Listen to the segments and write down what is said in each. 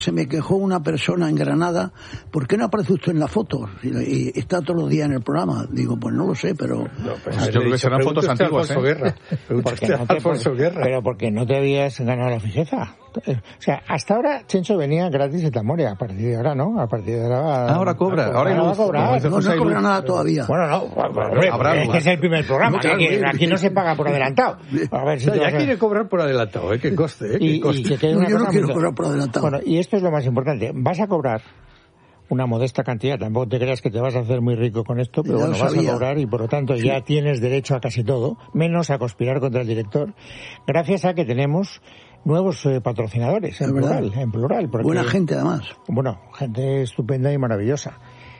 Se me quejó una persona en Granada, ¿por qué no aparece usted en la foto? Y está todos los días en el programa. Digo, pues no lo sé, pero... No, pues yo creo que serán fotos antiguas, Guerra. Pero porque no te habías ganado la fijeza. O sea, hasta ahora Chencho venía gratis de Tamoria, a partir de ahora no, a partir de ahora... Ahora cobra, ahora va a cobrar. No cobra nada todavía. Bueno, no, hombre, es que es el primer programa, aquí no se paga por adelantado. A ver si ya quiere cobrar por adelantado, que coste, yo no quiero cobrar por adelantado. Bueno, y esto es lo más importante, vas a cobrar una modesta cantidad, tampoco te creas que te vas a hacer muy rico con esto, pero bueno, vas a cobrar y por lo tanto ya tienes derecho a casi todo, menos a conspirar contra el director, gracias a que tenemos nuevos patrocinadores, en plural. Porque, buena gente además. Bueno, gente estupenda y maravillosa.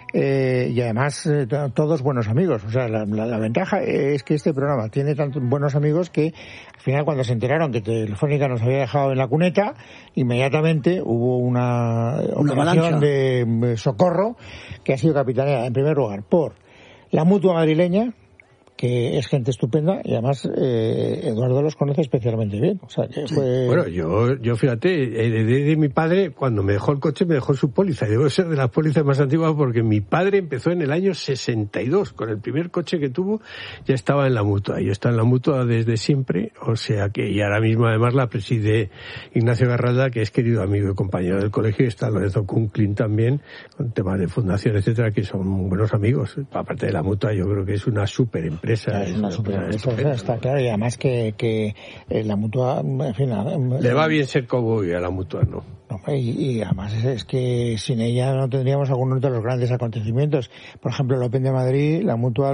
Y además todos buenos amigos. O sea, la ventaja es que este programa tiene tantos buenos amigos que al final cuando se enteraron que Telefónica nos había dejado en la cuneta, inmediatamente hubo una operación de socorro que ha sido capitaneada en primer lugar por la Mutua Madrileña, que es gente estupenda y además Eduardo los conoce especialmente bien. O sea, que fue... Bueno, yo fíjate, heredé de mi padre, cuando me dejó el coche, me dejó su póliza. Y debo ser de las pólizas más antiguas porque mi padre empezó en el año 62. Con el primer coche que tuvo, ya estaba en la Mutua. Yo estaba en la Mutua desde siempre, o sea que, y ahora mismo además la preside Ignacio Garralda, que es querido amigo y compañero del colegio, y está Lorenzo Kunklin también, con temas de fundación, etcétera, que son buenos amigos. Aparte de la Mutua, yo creo que es una súper empresa. Es una superempresa, está claro, y además que la Mutua, en fin... Le va bien ser cowboy a la Mutua, ¿no? Y además es que sin ella no tendríamos algunos de los grandes acontecimientos. Por ejemplo, el Open de Madrid, la Mutua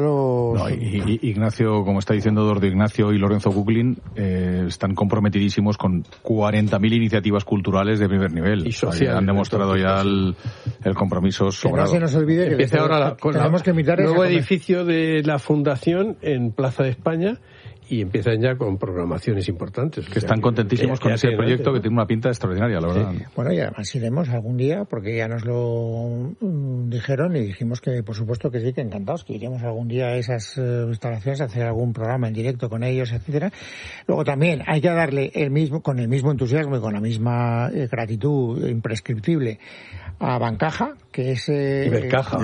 Ignacio, como está diciendo Eduardo Ignacio y Lorenzo Kuklin, están comprometidísimos con 40.000 iniciativas culturales de primer nivel. Y social. Han demostrado ya el compromiso sobrado. Que no se nos olvide que empieza ahora con tenemos que imitar el nuevo edificio de la Fundación en Plaza de España, y empiezan ya con programaciones importantes. Que están contentísimos con ese proyecto, que tiene una pinta extraordinaria, la verdad. Sí. Bueno, y además iremos algún día, porque ya nos lo dijeron y dijimos que, por supuesto que sí, que encantados, que iremos algún día a esas instalaciones a hacer algún programa en directo con ellos, etcétera. Luego también hay que darle con el mismo entusiasmo y con la misma gratitud imprescriptible a Bancaja, que es... Ibercaja.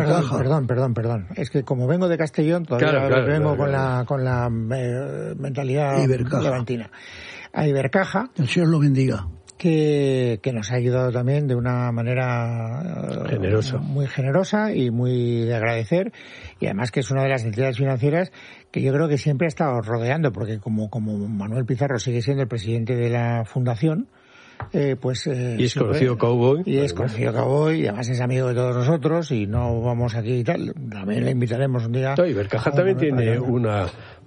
Perdón. Es que como vengo de Castellón, todavía vengo con la mentalidad levantina. A Ibercaja. El Señor lo bendiga. Que nos ha ayudado también de una manera generosa, muy generosa y muy de agradecer, y además que es una de las entidades financieras que yo creo que siempre ha estado rodeando, porque como Manuel Pizarro sigue siendo el presidente de la fundación, y es conocido cowboy. Y es conocido cowboy, y además es amigo de todos nosotros, y no vamos aquí y tal. También le invitaremos un día. Ibercaja también tiene una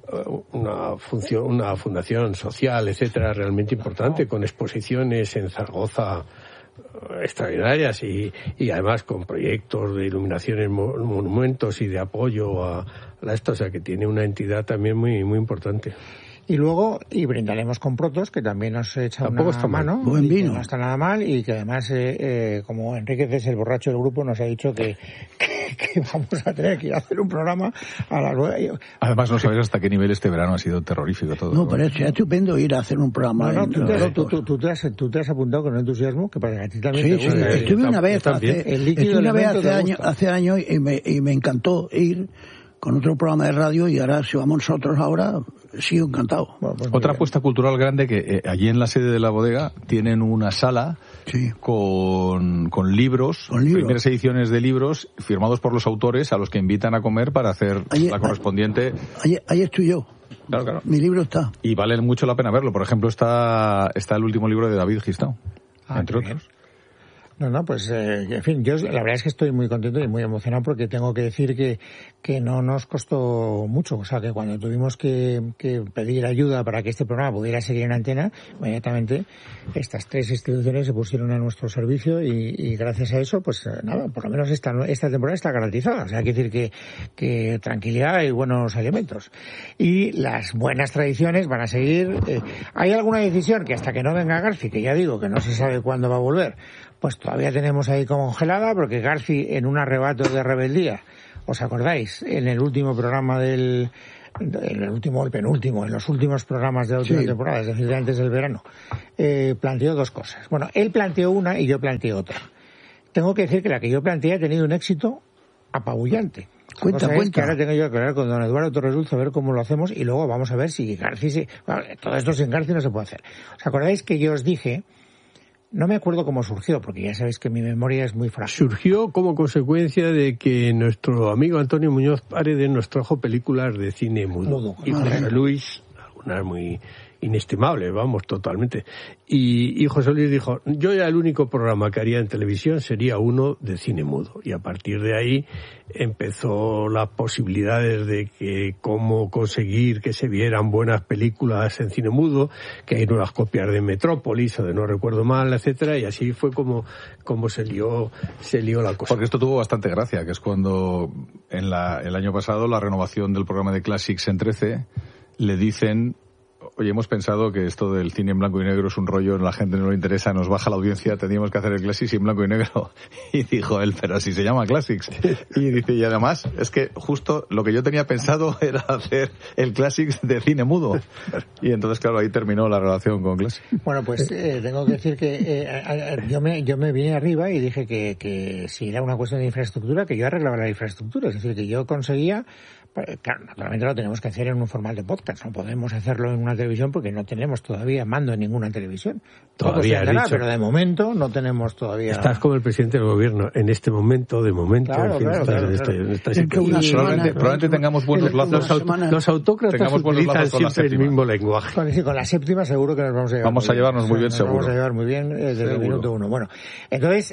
fundación social, etcétera, realmente importante, con exposiciones en Zaragoza extraordinarias y además con proyectos de iluminación en monumentos y de apoyo a esto, o sea que tiene una entidad también muy muy importante. Y luego, brindaremos con Protos, que también nos echa una mano. Buen vino. No está nada mal, y que además, como Enrique Cés, el borracho del grupo, nos ha dicho que vamos a tener que ir a hacer un programa a las 9. Además, no sabes hasta qué nivel este verano ha sido terrorífico todo. No, pero es estupendo ir a hacer un programa. No, tú te has apuntado con entusiasmo, que para que a ti también te gusta. Sí, estuve una vez hace años y me encantó ir con otro programa de radio, y ahora si vamos nosotros ahora, sigo encantado. Bueno, pues otra apuesta cultural grande, que allí en la sede de la bodega tienen una sala con libros, primeras ediciones de libros firmados por los autores, a los que invitan a comer para hacer la correspondiente. Ahí estoy yo. Claro. Mi libro está. Y vale mucho la pena verlo. Por ejemplo, está el último libro de David Gistau, entre otros. Pues, en fin, yo la verdad es que estoy muy contento y muy emocionado, porque tengo que decir que no nos costó mucho. O sea, que cuando tuvimos que pedir ayuda para que este programa pudiera seguir en antena, inmediatamente estas tres instituciones se pusieron a nuestro servicio y gracias a eso, pues nada, por lo menos esta temporada está garantizada. O sea, hay que decir que tranquilidad y buenos alimentos. Y las buenas tradiciones van a seguir. Hay alguna decisión que hasta que no venga Garci, que ya digo que no se sabe cuándo va a volver, pues todavía tenemos ahí congelada, porque Garci, en un arrebato de rebeldía, ¿os acordáis? En el último programa del el último, el penúltimo, en los últimos programas de la última temporada, es decir, antes del verano, planteó dos cosas. Bueno, él planteó una y yo planteé otra. Tengo que decir que la que yo planteé ha tenido un éxito apabullante. Cuenta. Que ahora tengo yo que hablar con don Eduardo Torres Dulce a ver cómo lo hacemos y luego vamos a ver si Garci... Bueno, todo esto sin Garci no se puede hacer. ¿Os acordáis que yo os dije... No me acuerdo cómo surgió, porque ya sabéis que mi memoria es muy frágil. Surgió como consecuencia de que nuestro amigo Antonio Muñoz Paredes nos trajo películas de cine mudo. Y José Luis, algunas muy inestimables, vamos, totalmente. Y José Luis dijo, yo ya el único programa que haría en televisión sería uno de cine mudo. Y a partir de ahí empezó las posibilidades de que cómo conseguir que se vieran buenas películas en cine mudo, que hay nuevas copias de Metrópolis o de No recuerdo mal, etcétera, y así fue como se lió la cosa. Porque esto tuvo bastante gracia, que es cuando el año pasado la renovación del programa de Classics en 13 le dicen: oye, hemos pensado que esto del cine en blanco y negro es un rollo, la gente no le interesa, nos baja la audiencia, tendríamos que hacer el Classics en blanco y negro. Y dijo él, pero si se llama Classics. Y dice, y además, es que justo lo que yo tenía pensado era hacer el Classics de cine mudo. Y entonces, claro, ahí terminó la relación con Classics. Bueno, pues tengo que decir que yo me vine arriba y dije que si era una cuestión de infraestructura, que yo arreglaba la infraestructura. Es decir, que yo conseguía... Claro, naturalmente lo tenemos que hacer en un formato de podcast, no podemos hacerlo en una televisión porque no tenemos todavía mando en ninguna televisión. Todavía, pero de momento no tenemos todavía... Estás como el presidente del gobierno, en este momento, claro. Probablemente tengamos buenos lazos. Los autócratas utilizan siempre el mismo lenguaje. Con la séptima seguro que nos vamos a llevar. Vamos a llevarnos muy bien, seguro. Vamos a llevar muy bien desde el minuto uno. Bueno, entonces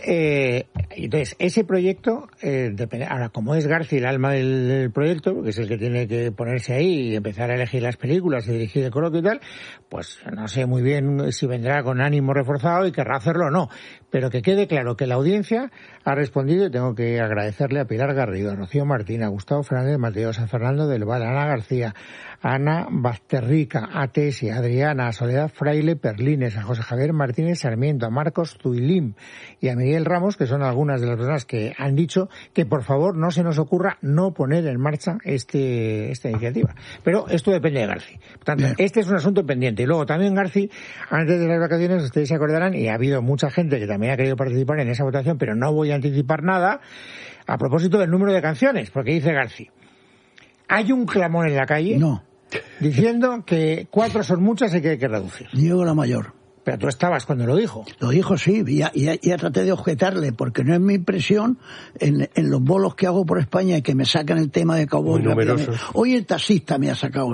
ese proyecto, depende. Ahora, como es Garci el alma del proyecto, porque es el que tiene que ponerse ahí y empezar a elegir las películas y dirigir el coloquio y tal, pues no sé muy bien si vendrá con ánimo reforzado y querrá hacerlo o no. Pero que quede claro que la audiencia ha respondido, y tengo que agradecerle a Pilar Garrido, a Rocío Martín, a Gustavo Fernández Mateo, a San Fernando del Val, a Ana García, a Ana Basterrica, a Tesi, a Adriana, a Soledad Fraile Perlines, a José Javier Martínez Sarmiento, a Marcos Zuilim y a Miguel Ramos, que son algunas de las personas que han dicho que por favor no se nos ocurra no poner en marcha esta iniciativa. Pero esto depende de Garci. Por tanto, este es un asunto pendiente. Y luego también Garci, antes de las vacaciones, ustedes se acordarán, y ha habido mucha gente que también ha querido participar en esa votación, pero no voy a anticipar nada, a propósito del número de canciones, porque dice Garci, hay un clamor en la calle diciendo que 4 son muchas y que hay que reducir. Diego la mayor. Pero tú estabas cuando lo dijo. Lo dijo, sí, y ya traté de objetarle, porque no es mi impresión en los bolos que hago por España y que me sacan el tema de Cowboy. Hoy el taxista me ha sacado.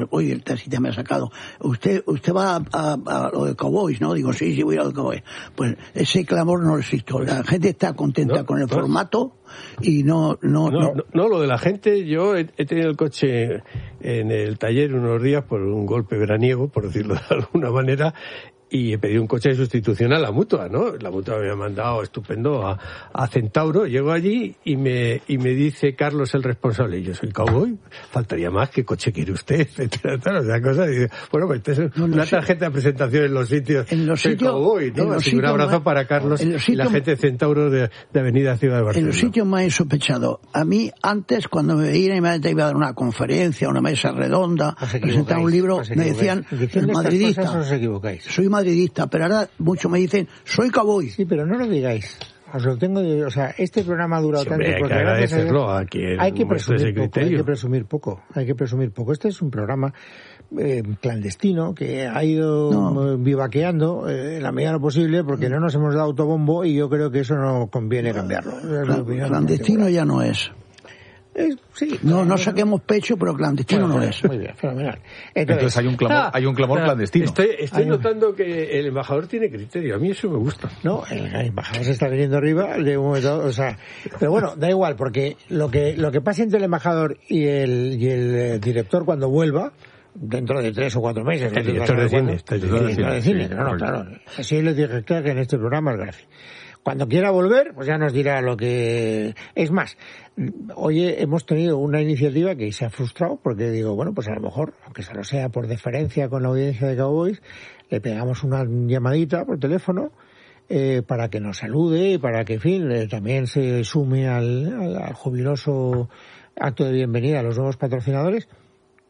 Usted va a lo de Cowboys, ¿no? Digo, sí, voy a lo de Cowboys. Pues ese clamor no existe. La gente está contenta con el formato y no, lo de la gente, yo he tenido el coche en el taller unos días por un golpe veraniego, por decirlo de alguna manera, y he pedido un coche de sustitución a la Mutua, ¿no? La Mutua me ha mandado estupendo a Centauro. Llego allí y me dice Carlos, el responsable, y yo soy Cowboy, faltaría más, ¿qué coche quiere usted? Etcétera, tal, o sea, cosas. Y dice, bueno, pues esta es una tarjeta de presentación en los sitios Cowboy, ¿no? Así un abrazo para Carlos y la gente de Centauro de Avenida Ciudad de Barcelona. En los sitios más insospechado. A mí, antes, cuando me veían y me iba a dar una conferencia, una mesa redonda, presentar un libro, me decían, madridista. Os equivocáis. Soy madridista, pero ahora muchos me dicen, soy Cowboy. Sí, pero no lo digáis. Os lo tengo de, o sea, este programa ha durado tanto porque hay que agradecerlo a quien hay que presumir poco. Este es un programa clandestino que ha ido vivaqueando en la medida de lo posible porque no nos hemos dado autobombo y yo creo que eso no conviene cambiarlo. Clandestino ya no es. Sí, no saquemos pecho, pero clandestino no es. Muy bien, fenomenal. Entonces hay un clamor clandestino. Estoy notando que el embajador tiene criterio. A mí eso me gusta. No, el embajador se está viniendo arriba de un momento, o sea, pero bueno, da igual, porque lo que pasa entre el embajador y el director cuando vuelva, dentro de 3 o 4 meses. El director de cine. Claro. Así les dije que en este programa es Garci. Cuando quiera volver, pues ya nos dirá lo que... Es más, hoy hemos tenido una iniciativa que se ha frustrado porque digo, bueno, pues a lo mejor, aunque solo sea por deferencia con la audiencia de Cowboys, le pegamos una llamadita por teléfono para que nos salude y para que, en fin, también se sume al jubiloso acto de bienvenida a los nuevos patrocinadores.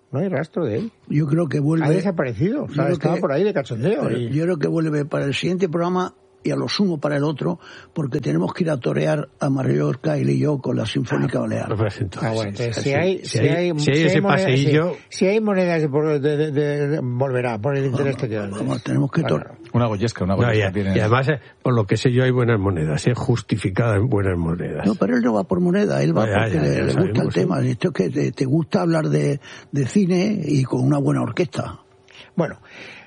No hay rastro de él. Yo creo que vuelve... Ha desaparecido. O sea, estaba por ahí de cachondeo. Yo creo que vuelve para el siguiente programa y a lo sumo para el otro, porque tenemos que ir a torear a Mallorca y yo con la Sinfónica Balear. Bueno, entonces, si hay ese paseillo... Si hay monedas volverá, por el interés que queda. Tenemos que torear. Una goyesca. Y además, por lo que sé yo, hay buenas monedas, justificadas en buenas monedas. No, pero él no va por moneda, él va porque le gusta el tema. Esto es que te gusta hablar de cine y con una buena orquesta. Bueno,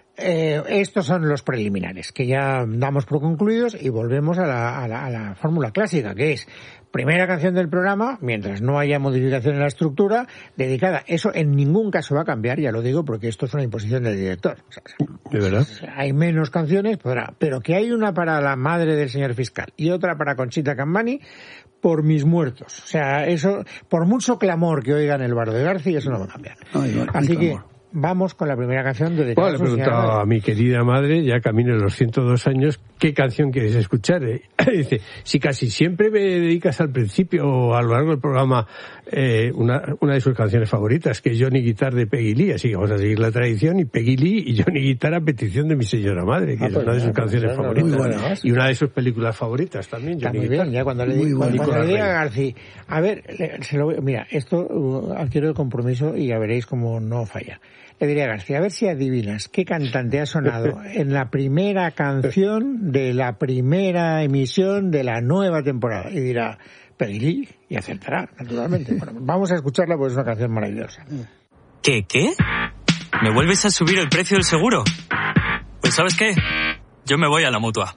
estos son los preliminares, que ya damos por concluidos y volvemos a la fórmula clásica, que es primera canción del programa, mientras no haya modificación en la estructura, dedicada. Eso en ningún caso va a cambiar, ya lo digo, porque esto es una imposición del director. O sea, ¿de verdad? Hay menos canciones, pero que hay una para la madre del señor fiscal y otra para Conchita Cambani, por mis muertos. O sea, eso, por mucho clamor que oigan el Bardo de García, eso no va a cambiar. Así que vamos con la primera canción dedicada. Le he preguntado a mi querida madre, ya camino los 102 años, ¿qué canción quieres escuchar? Dice, si casi siempre me dedicas al principio o a lo largo del programa una de sus canciones favoritas, que es Johnny Guitar de Peggy Lee, así que vamos a seguir la tradición, y Peggy Lee y Johnny Guitar a petición de mi señora madre, que es una de sus canciones favoritas. Y una de sus películas favoritas también, Johnny Guitar. Bien, ya cuando le diga a García, a ver, mira, esto adquiero el compromiso y ya veréis cómo no falla. Le diría a García, a ver si adivinas qué cantante ha sonado en la primera canción de la primera emisión de la nueva temporada. Y dirá, Peggy Lee, y acertará, naturalmente. Bueno, vamos a escucharla porque es una canción maravillosa. ¿Qué? ¿Me vuelves a subir el precio del seguro? Pues ¿sabes qué? Yo me voy a la Mutua.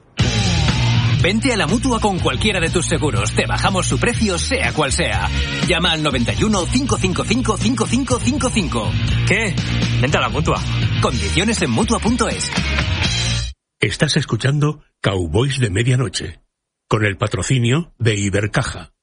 Vente a la Mutua con cualquiera de tus seguros. Te bajamos su precio, sea cual sea. Llama al 91 555 5555. ¿Qué? Vente a la Mutua. Condiciones en Mutua.es. Estás escuchando Cowboys de Medianoche, con el patrocinio de Ibercaja.